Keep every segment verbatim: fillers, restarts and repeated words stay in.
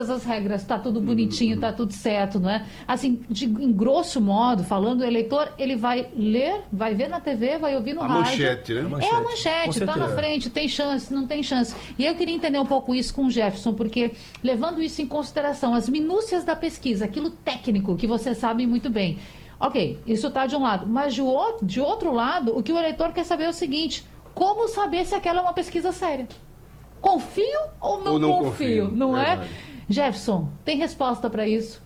as regras, está tudo bonitinho, está tudo certo, não é? Assim, de, em grosso modo, falando, o eleitor, ele vai ler, vai ver na T V, vai ouvir no a rádio. Manchete, né? É a manchete, está na frente, tem chance, não tem chance. E eu queria entender um pouco isso com o Jefferson, porque levando isso em consideração, as minúcias da pesquisa, aquilo técnico que vocês sabem muito bem. Ok, isso está de um lado, mas de outro, de outro lado, o que o eleitor quer saber é o seguinte: como saber se aquela é uma pesquisa séria? Confio ou não, ou não confio, confio, não verdade. é? Jefferson, tem resposta para isso?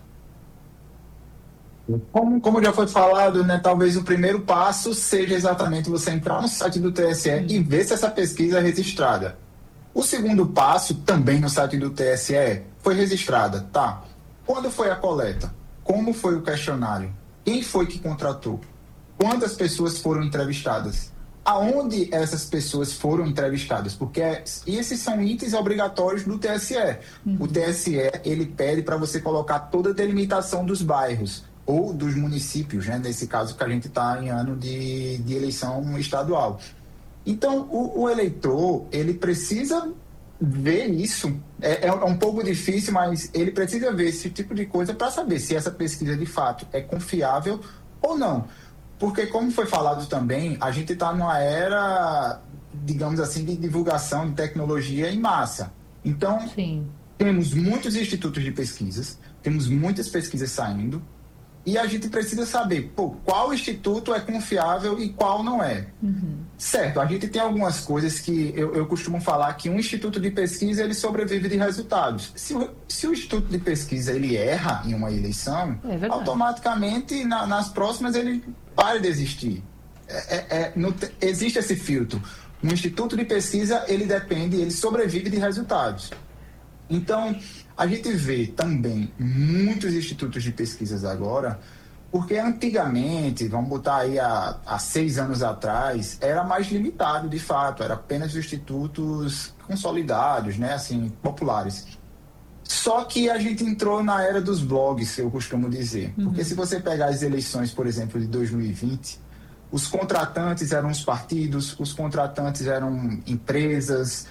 Como, como já foi falado, né, talvez o primeiro passo seja exatamente você entrar no site do T S E e ver se essa pesquisa é registrada. O segundo passo, também no site do T S E, foi registrada, tá? Quando foi a coleta? Como foi o questionário? Quem foi que contratou? Quantas pessoas foram entrevistadas? Aonde essas pessoas foram entrevistadas? Porque esses são itens obrigatórios do T S E. Uhum. O T S E, ele pede para você colocar toda a delimitação dos bairros ou dos municípios, né? Nesse caso que a gente está em ano de, de eleição estadual. Então, o, o eleitor, ele precisa ver isso. É, é um pouco difícil, mas ele precisa ver esse tipo de coisa para saber se essa pesquisa, de fato, é confiável ou não. Porque, como foi falado também, a gente está numa era, digamos assim, de divulgação de tecnologia em massa. Então, Sim. temos muitos institutos de pesquisas, temos muitas pesquisas saindo, e a gente precisa saber, pô, qual instituto é confiável e qual não é. Uhum. Certo, a gente tem algumas coisas que eu, eu costumo falar que um instituto de pesquisa, ele sobrevive de resultados. Se o, se o instituto de pesquisa, ele erra em uma eleição, é automaticamente, na, nas próximas, ele para de existir. É, é, é, não te, existe esse filtro. Um instituto de pesquisa, ele depende, ele sobrevive de resultados. Então, a gente vê também muitos institutos de pesquisas agora, porque antigamente, vamos botar aí há, há seis anos atrás, era mais limitado, de fato, era apenas os institutos consolidados, né, assim, populares. Só que a gente entrou na era dos blogs, eu costumo dizer. Uhum. Porque se você pegar as eleições, por exemplo, de dois mil e vinte, os contratantes eram os partidos, os contratantes eram empresas.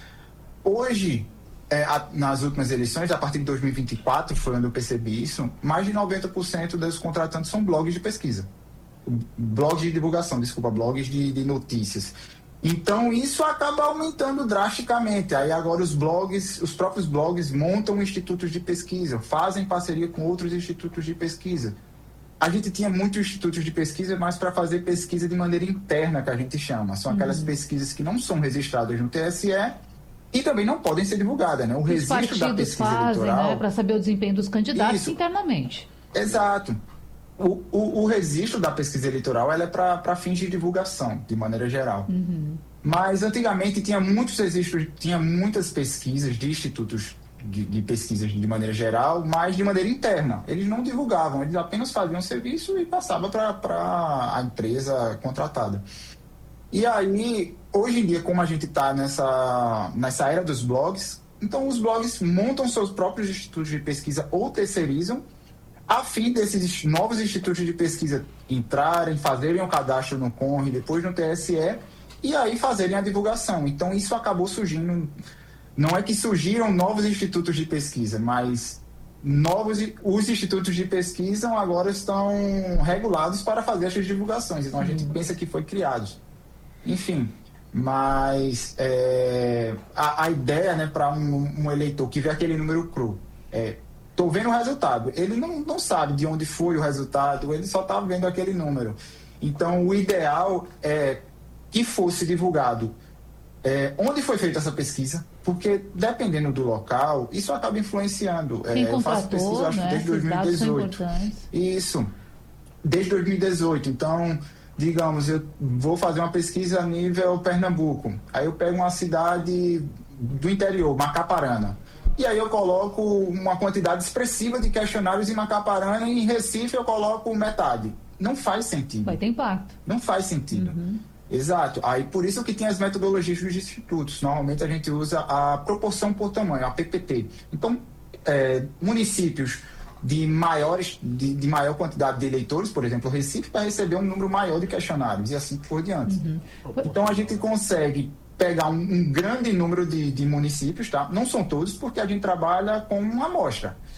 Hoje, é, a, nas últimas eleições, a partir de dois mil e vinte e quatro, foi onde eu percebi isso, mais de noventa por cento dos contratantes são blogs de pesquisa. Blogs de divulgação, desculpa, blogs de, de notícias. Então, isso acaba aumentando drasticamente. Aí agora os blogs, os próprios blogs montam institutos de pesquisa, fazem parceria com outros institutos de pesquisa. A gente tinha muitos institutos de pesquisa, mas para fazer pesquisa de maneira interna, que a gente chama. São aquelas uhum. pesquisas que não são registradas no T S E e também não podem ser divulgadas, né? O Os registro da pesquisa fazem, eleitoral... né? Para saber o desempenho dos candidatos isso. internamente. Exato. O, o, o registro da pesquisa eleitoral ela é para fins de divulgação, de maneira geral. Uhum. Mas antigamente tinha muitos registros, tinha muitas pesquisas de institutos de, de pesquisas de maneira geral, mas de maneira interna. Eles não divulgavam, eles apenas faziam serviço e passavam para a empresa contratada. E aí, hoje em dia, como a gente está nessa, nessa era dos blogs, então os blogs montam seus próprios institutos de pesquisa ou terceirizam, a fim desses novos institutos de pesquisa entrarem, fazerem o cadastro no CONRE, depois no T S E, e aí fazerem a divulgação. Então, isso acabou surgindo. Não é que surgiram novos institutos de pesquisa, mas novos, os institutos de pesquisa agora estão regulados para fazer essas divulgações. Então, a gente pensa que foi criados. Enfim, mas é, a, a ideia, né, para um, um eleitor que vê aquele número cru é: estou vendo o resultado. Ele não, não sabe de onde foi o resultado, ele só está vendo aquele número. Então, o ideal é que fosse divulgado é, onde foi feita essa pesquisa, porque, dependendo do local, isso acaba influenciando. Quem é, eu faço pesquisa, acho, né? desde dois mil e dezoito. Isso, desde dois mil e dezoito. Então, digamos, eu vou fazer uma pesquisa a nível Pernambuco. Aí eu pego uma cidade do interior, Macaparana. E aí eu coloco uma quantidade expressiva de questionários em Macaparana, e em Recife eu coloco metade. Não faz sentido. Vai ter impacto. Não faz sentido. Uhum. Exato. Aí por isso que tem as metodologias dos institutos. Normalmente a gente usa a proporção por tamanho, a P P T. Então, é, municípios de, maiores, de, de maior quantidade de eleitores, por exemplo, o Recife vai receber um número maior de questionários e assim por diante. Uhum. Então a gente consegue pegar um, um grande número de, de municípios, tá? Não são todos, porque a gente trabalha com uma amostra.